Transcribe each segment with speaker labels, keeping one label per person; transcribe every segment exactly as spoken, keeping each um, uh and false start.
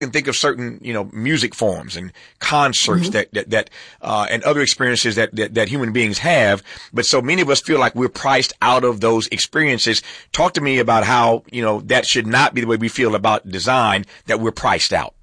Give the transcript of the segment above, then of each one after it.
Speaker 1: can think of certain, you know, music forms and concerts mm-hmm. that, that, that, uh, and other experiences that, that, that human beings have. But so many of us feel like we're priced out of those experiences. Talk to me about how, you know, that should not be the way we feel about design, that we're priced out.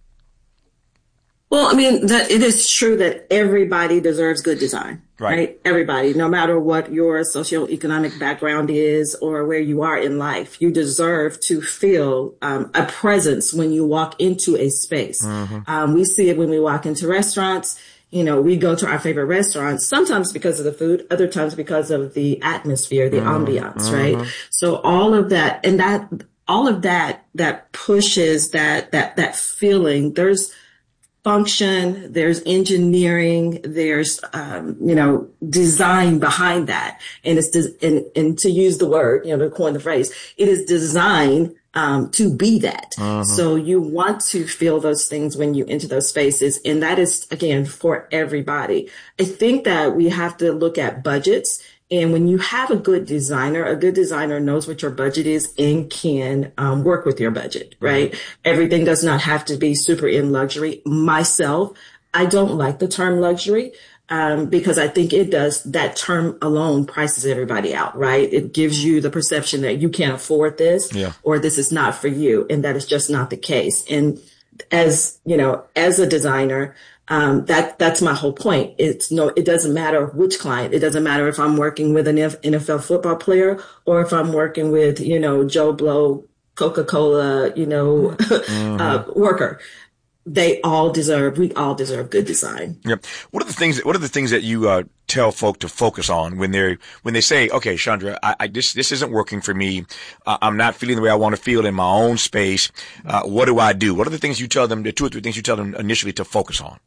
Speaker 2: Well, I mean, that it is true that everybody deserves good design, right? right? Everybody, no matter what your socioeconomic background is or where you are in life, you deserve to feel um, a presence when you walk into a space. Mm-hmm. Um, we see it when we walk into restaurants. You know, we go to our favorite restaurants, sometimes because of the food, other times because of the atmosphere, the mm-hmm. ambiance, mm-hmm. right? So all of that, and that, all of that, that pushes that, that, that feeling. There's function, there's engineering, there's, um, you know, design behind that. And it's, des- and, and to use the word, you know, to coin the phrase, it is designed, um, to be that. Uh-huh. So you want to feel those things when you enter those spaces. And that is, again, for everybody. I think that we have to look at budgets. And when you have a good designer, a good designer knows what your budget is and can um, work with your budget, right? Mm-hmm. Everything does not have to be super in luxury. Myself, I don't like the term luxury um, because I think it does, that term alone prices everybody out, right? It gives you the perception that you can't afford this yeah. or this is not for you. And that is just not the case. And as, you know, as a designer, Um, that, that's my whole point. It's no, it doesn't matter which client. It doesn't matter if I'm working with an N F L football player or if I'm working with, you know, Joe Blow, Coca-Cola, you know, mm-hmm. uh, worker. They all deserve, we all deserve good design.
Speaker 1: Yep. What are the things, what are the things that you, uh, tell folk to focus on when they're, when they say, okay, Chandra, I, I this, this isn't working for me. Uh, I'm not feeling the way I want to feel in my own space. Uh, what do I do? What are the things you tell them, the two or three things you tell them initially to focus on?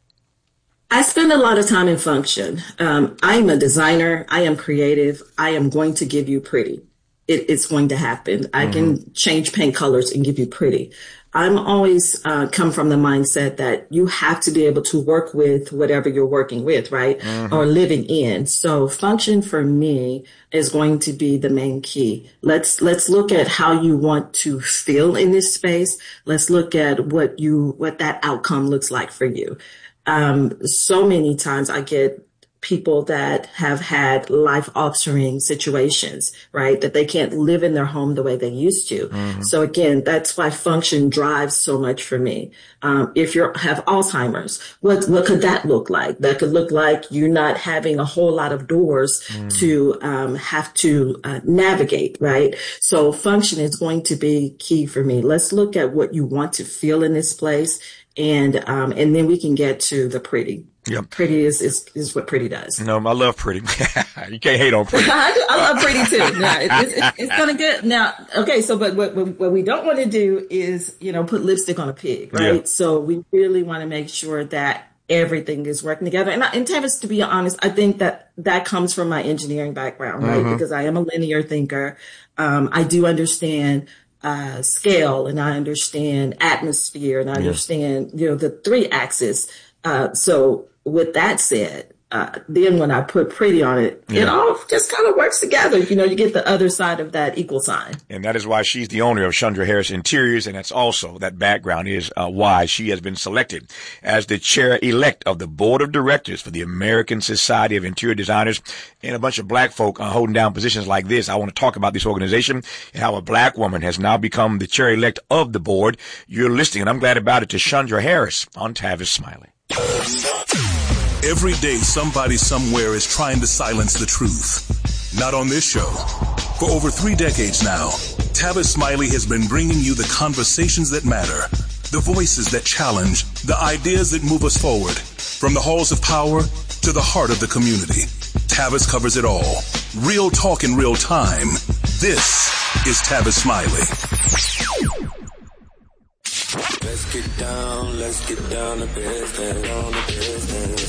Speaker 2: I spend a lot of time in function. Um, I'm a designer. I am creative. I am going to give you pretty. It, it's going to happen. I mm-hmm. can change paint colors and give you pretty. I'm always uh, come from the mindset that you have to be able to work with whatever you're working with, right? Mm-hmm. Or living in. So function for me is going to be the main key. Let's, let's look at how you want to feel in this space. Let's look at what you, what that outcome looks like for you. Um, so many times I get people that have had life altering situations, right? That they can't live in their home the way they used to. Mm-hmm. So again, that's why function drives so much for me. Um, if you have Alzheimer's, what, what could that look like? That could look like you not having a whole lot of doors mm-hmm. to, um, have to uh, navigate, right? So function is going to be key for me. Let's look at what you want to feel in this place. And, um, and then we can get to the pretty. Yeah. Pretty is, is, is what pretty does.
Speaker 1: No, I love pretty. You can't hate on pretty.
Speaker 2: I, do, I love pretty too. Now, it, it's, it's, it's kind of good. Now, okay. So, but what, what we don't want to do is, you know, put lipstick on a pig, right? Yeah. So we really want to make sure that everything is working together. And, I, and Tavis, to be honest, I think that that comes from my engineering background, right? Mm-hmm. Because I am a linear thinker. Um, I do understand Uh, scale, and I understand atmosphere, and I understand, you know, the three axis. Uh, so with that said, uh, then when I put pretty on it, yeah. it all just kind of works together. You know, you get the other side of that equal sign.
Speaker 1: And that is why she's the owner of Chandra Harris Interiors. And that's also, that background is uh, why she has been selected as the chair-elect of the board of directors for the American Society of Interior Designers. And a bunch of black folk uh, holding down positions like this. I want to talk about this organization and how a black woman has now become the chair-elect of the board. You're listening, and I'm glad about it, to Chandra Harris on Tavis Smiley.
Speaker 3: Every day, somebody somewhere is trying to silence the truth. Not on this show. For over three decades now, Tavis Smiley has been bringing you the conversations that matter, the voices that challenge, the ideas that move us forward. From the halls of power to the heart of the community, Tavis covers it all. Real talk in real time. This is Tavis Smiley.
Speaker 4: Let's get down, let's get down to business, down to business.